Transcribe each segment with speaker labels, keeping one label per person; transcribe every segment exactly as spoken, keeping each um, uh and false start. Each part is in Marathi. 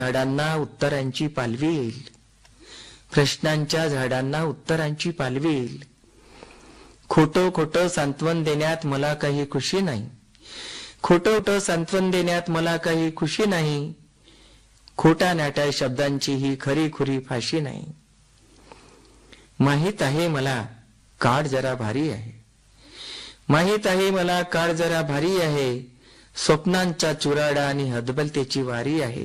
Speaker 1: झाडांना उत्तरांची पालवी येईल. प्रश्नांच्या झाडांना उत्तरांची पालवी येईल. खोटं खोटं सांत्वन देण्यात मला काही खुशी नाही. खोटं खोटं सांत्वन देण्यात मला काही खुशी नाही. खोटा नाट्या शब्दांची ही खरी खुरी फाशी नाही. माहित आहे मला काळ जरा भारी आहे. माहित आहे मला काळ जरा भारी आहे. स्वप्नांचा चुराडा आणि हतबलतेची वारी आहे.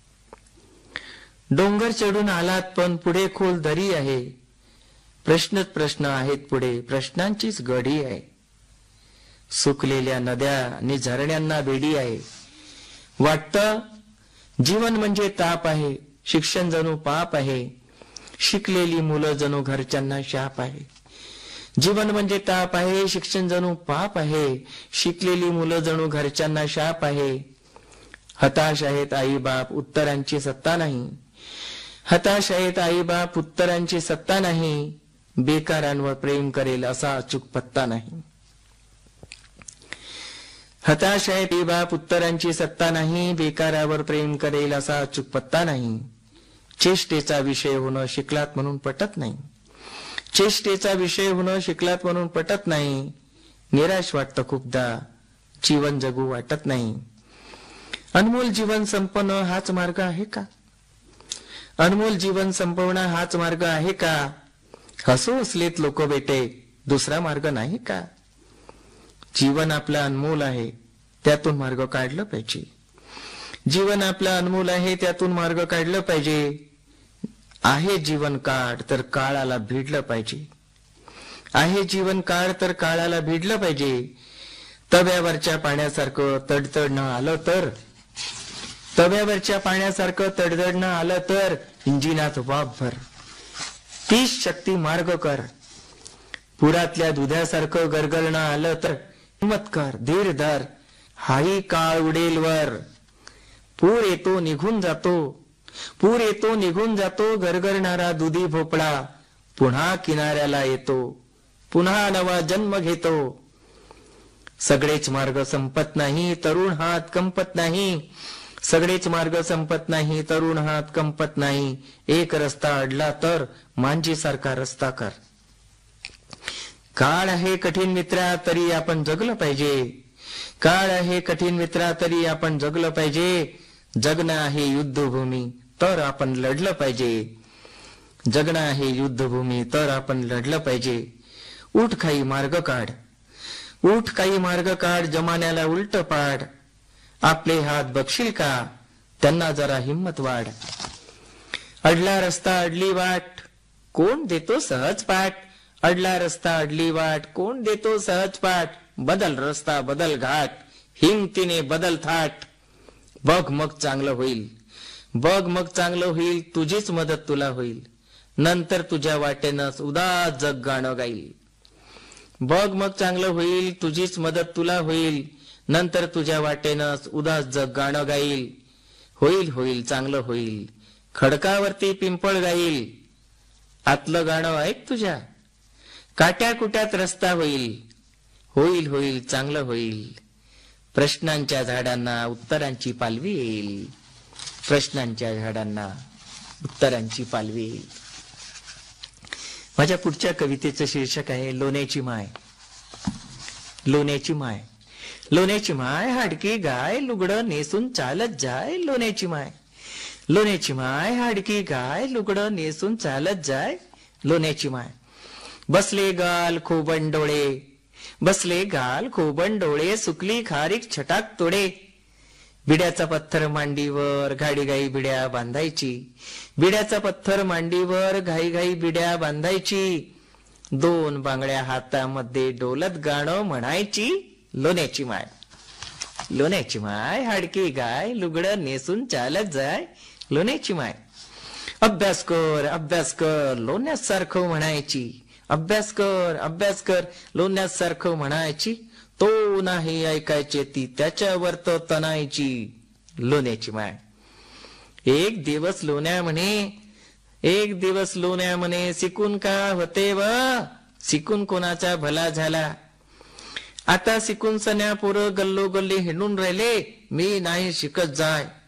Speaker 1: डोंगर चढून आलात पण पुढे खोल दरी आहे. प्रश्नच प्रश्न आहेत पुढे, प्रश्नांचीच गढी आहे. सुकलेल्या नद्या आणि झरण्यांना बेडी आहे. वाटतं जीवन म्हणजे ताप आहे. शिक्षण जणू पाप आहे. शिकलेली मुलं जणू घरच्यांना शाप आहे. जीवन म्हणजे ताप आहे. शिक्षण जणू पाप आहे. शिकलेली मुलं जणू घरच्यांना शाप आहे. हताश आहेत आई बाप, उत्तरांची सत्ता नाही. हताश आहेत आई बाप, उत्तरांची सत्ता नाही. बेकारांवर प्रेम करेल असा अचूक पत्ता नाही. हताश आहेत आई बाप, उत्तरांची सत्ता नाही. बेकारावर प्रेम करेल असा अचूक पत्ता नाही. चेष्टेचा विषय होणं शिकलात म्हणून पटत नाही. चेष्टेचा विषय होणं शिकलात म्हणून पटत नाही. निराश वाटतं खूपदा, जीवन जगू वाटत नाही. अनमोल जीवन संपवणं हाच मार्ग आहे का? अनमोल जीवन संपवणं हाच मार्ग आहे का? हसू हसलेत लोक बेटे, दुसरा मार्ग नाही का? जीवन आपलं अनमोल आहे, त्यातून मार्ग काढलं पाहिजे. जीवन आपलं अनमोल आहे, त्यातून मार्ग काढलं पाहिजे. आहे जीवन काळ तर काळाला भिडलं पाहिजे. आहे जीवन काळ तर काळाला भिडलं पाहिजे. तव्यावरच्या पाण्यासारखं तडतडणं आलं तर तव्यावरच्या पाण्यासारखं तडतडणं आलं तर इंजिनात वाफ भर. तीच शक्ती मार्ग कर. पुरातल्या दुधासारखं गरगरणं आलं तर हिम्मत कर, धीर धर. हाही काळ उडेल वर. पूर येतो निघून जातो, पूर येतो निघून जातो. गरगरणारा दुधी भोपळा पुन्हा किनाऱ्याला येतो, पुन्हा नवा जन्म घेतो. सगळेच मार्ग संपत नाही, तरुण हात कंपत नाही. सगळेच मार्ग संपत नाही, तरुण हात कंपत नाही. एक रस्ता अडला तर मांजी सारखा रस्ता कर. काळ आहे कठीण मित्रा तरी आपण जगलं पाहिजे. काळ आहे कठीण मित्रा तरी आपण जगलं पाहिजे. जगणं आहे युद्धभूमी तर आपण लढलं पाहिजे. जगणं आहे युद्धभूमी तर आपण लढलं पाहिजे. उठ काही मार्ग काढ, उठ काही मार्ग काढ. जमान्याला उलट पाड. आपले हात बघशील का, त्यांना जरा हिम्मत वाढ. अडला रस्ता अडली वाट, कोण देतो सहज पाठ. अडला रस्ता अडली वाट, कोण देतो सहज पाठ. बदल रस्ता बदल घाट, हिमतीने बदल थाट. बघ मग चांगलं होईल, बघ मग चांगलं होईल. तुझीच मदत तुला होईल, नंतर तुझ्या वाटेनच उदास जग गाणं गाईल. बघ मग चांगलं होईल, तुझीच मदत तुला होईल. नंतर तुझ्या वाटेनच उदास जग गाणं गाईल. होईल होईल चांगलं होईल, खडकावरती पिंपळ गाईल. आतलं गाणं ऐक तुझ्या, काट्या कुट्यात रस्ता होईल. होईल होईल चांगलं होईल. प्रश्नांच्या झाडांना उत्तरांची पालवी येईल. प्रश्नांच्या झाडांना उत्तरांची पालवी येईल. माझ्या पुढच्या कवितेचं शीर्षक आहे लोण्याची माय. लोण्याची माय. लोण्याची माय हाडकी गाय, लुगडं नेसून चालत जाय. लोण्याची माय. लोण्याची माय हाडकी गाय, लुगडं नेसून चालत जाय. लोण्याची माय. बसले गाल खोबण डोळे, बसले गाल खोबण डोळे. सुकली खारीक छटाक तोडे. बिड्याचा पत्थर मांडीवर घाई घाई बिड्या बांधायची. बिड्याचा पत्थर मांडीवर घाई घाई बिड्या बांधायची. दोन बांगड्या हातामध्ये डोलत गाणं म्हणायची. लोण्याची माय. लोण्याची माय हाडकी गाय, लुगडं नेसून चालत जाय. लोण्याची माय. अभ्यास कर अभ्यास कर लोण्यासारखं म्हणायची. अभ्यास कर अभ्यास कर लोण्यासारखं म्हणायची. तो नाही ऐकायचे ती त्याच्यावर तर तनायची. लोण्याची माय. एक दिवस लोण्या म्हणे, एक दिवस लोण्या म्हणे. शिकून का होते व, शिकून कोणाचा भला झाला. आता शिकून सन्या पोरं गल्लो गल्ली हिंडून राहिले. मी नाही शिकत जाय.